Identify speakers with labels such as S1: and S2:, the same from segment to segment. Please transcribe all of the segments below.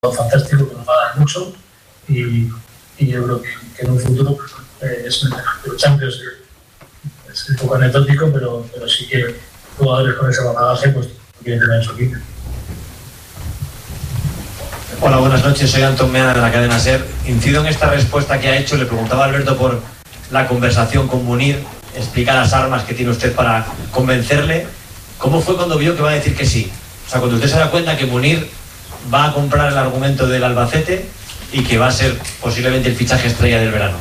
S1: fantástico, que nos va a dar mucho y yo creo que en un futuro es el Champions es un poco anecdótico, pero sí que jugadores con ese bagaje pues quieren tener en su equipo.
S2: Hola, buenas noches, soy Antón Meana de la cadena SER. Incido en esta respuesta que ha hecho. Le preguntaba a Alberto por la conversación con Munir, explica las armas que tiene usted para convencerle. ¿Cómo fue cuando vio que va a decir que sí? O sea, cuando usted se da cuenta que Munir va a comprar el argumento del Albacete y que va a ser posiblemente el fichaje estrella del verano.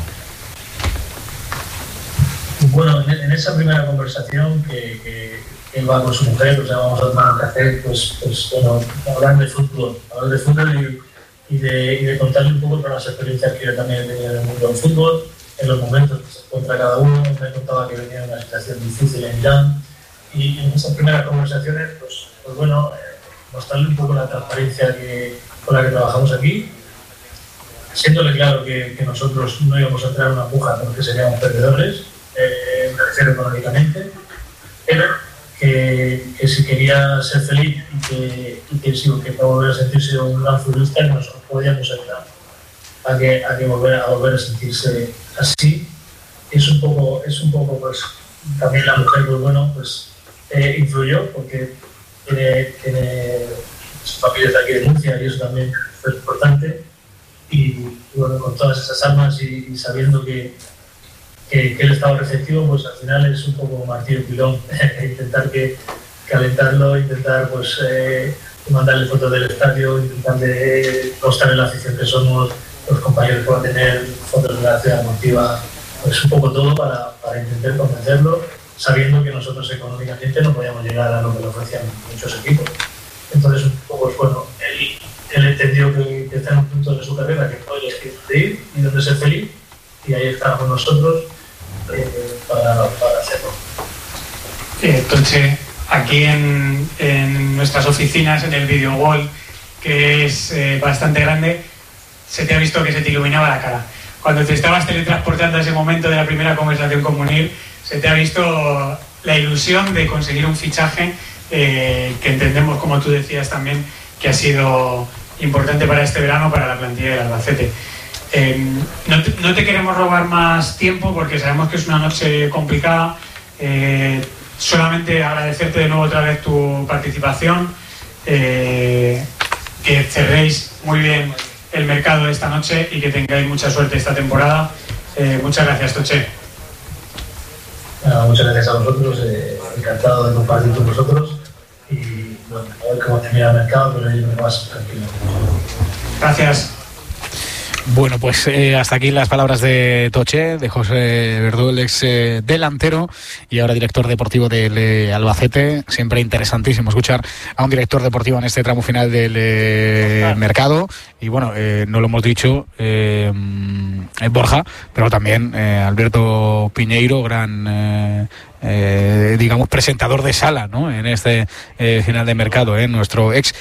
S1: Bueno, en esa primera conversación que él va con su mujer, o sea, vamos a tomar un café, pues bueno, hablar de fútbol y de contarle un poco todas las experiencias que yo también he tenido en el mundo del fútbol, en los momentos que se encuentra cada uno. Me contaba que venía en una situación difícil en Irán, y en esas primeras conversaciones, pues bueno, mostrarle un poco la transparencia con la que trabajamos aquí, siéndole claro que nosotros no íbamos a entrar en una puja porque seríamos perdedores, me refiero económicamente, pero que si quería ser feliz y que para volver a sentirse un gran futbolista, nosotros podíamos ayudar a volver a sentirse así. Es un poco pues también la mujer, pues bueno, pues influyó porque tiene su familia está aquí de Murcia y eso también fue importante. Y bueno, con todas esas armas y sabiendo que él estaba receptivo, pues al final es un poco martillo pilón intentar calentarlo, intentar pues mandarle fotos del estadio, intentar mostrar en la afición que somos, los compañeros que van a tener fotos de la ciudad deportiva, pues un poco todo para intentar convencerlo, sabiendo que nosotros económicamente no podíamos llegar a lo que le ofrecían muchos equipos. Entonces un poco, pues bueno, él entendió que está en un punto de su carrera que no elegir de ir y donde ser feliz, y ahí estábamos nosotros para hacerlo.
S3: Toche, aquí en nuestras oficinas, en el video wall, que es bastante grande, se te ha visto que se te iluminaba la cara. Cuando te estabas teletransportando a ese momento de la primera conversación con Munir, se te ha visto la ilusión de conseguir un fichaje que entendemos, como tú decías también, que ha sido importante para este verano, para la plantilla del Albacete. No te queremos robar más tiempo porque sabemos que es una noche complicada. Solamente agradecerte de nuevo otra vez tu participación, que cerréis muy bien el mercado de esta noche y que tengáis mucha suerte esta temporada. Muchas gracias, Toche.
S1: Muchas gracias a vosotros, encantado de compartir con vosotros y bueno, a ver cómo termina el mercado, pero yo me más tranquilo.
S3: Gracias.
S4: Bueno, pues hasta aquí las palabras de Toche, de José Verdú, el ex delantero y ahora director deportivo del Albacete. Siempre interesantísimo escuchar a un director deportivo en este tramo final del mercado. Y bueno, no lo hemos dicho, Borja, pero también Alberto Piñeiro, gran digamos presentador de sala, ¿no? En este final de mercado, nuestro ex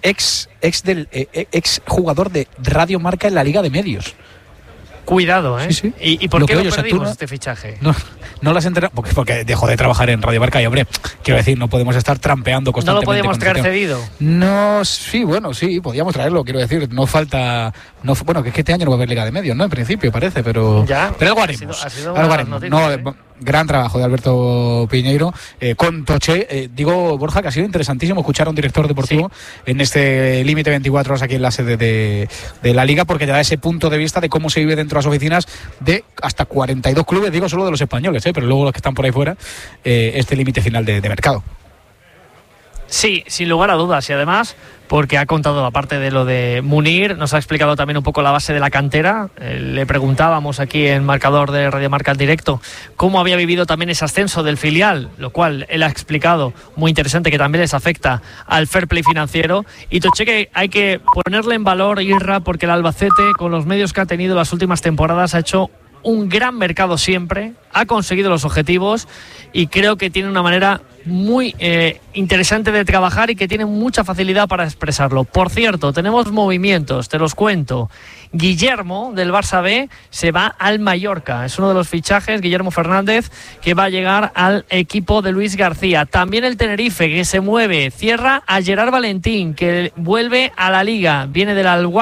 S4: jugador de Radio Marca en la Liga de Medios.
S5: Cuidado, ¿eh?
S4: Sí.
S5: ¿Y por qué lo perdimos este fichaje?
S4: No las enterado porque dejó de trabajar en Radio Marca y, hombre, quiero decir, no podemos estar trampeando constantemente.
S5: ¿No lo podíamos traer cedido?
S4: No, sí, bueno, sí, podíamos traerlo, quiero decir, bueno, que es que este año no va a haber Liga de Medios, ¿no? En principio, parece, pero algo haremos.
S5: Ha sido
S4: algo haremos.
S5: Noticia,
S4: Gran trabajo de Alberto Piñeiro con Toche. Digo, Borja, que ha sido interesantísimo escuchar a un director deportivo en este límite 24 horas aquí en la sede de la Liga, porque te da ese punto de vista de cómo se vive dentro de las oficinas de hasta 42 clubes, digo solo de los españoles, pero luego los que están por ahí fuera, este límite final de mercado.
S5: Sí, sin lugar a dudas, y además porque ha contado, aparte de lo de Munir, nos ha explicado también un poco la base de la cantera. Le preguntábamos aquí en marcador de Radio Marca en directo cómo había vivido también ese ascenso del filial, lo cual él ha explicado, muy interesante, que también les afecta al fair play financiero. Y Toche, que hay que ponerle en valor, Irra, porque el Albacete, con los medios que ha tenido las últimas temporadas, ha hecho un gran mercado siempre, ha conseguido los objetivos y creo que tiene una manera muy interesante de trabajar y que tiene mucha facilidad para expresarlo. Por cierto, tenemos movimientos, te los cuento. Guillermo del Barça B se va al Mallorca, es uno de los fichajes, Guillermo Fernández, que va a llegar al equipo de Luis García. También el Tenerife, que se mueve, cierra a Gerard Valentín, que vuelve a la Liga, viene del Al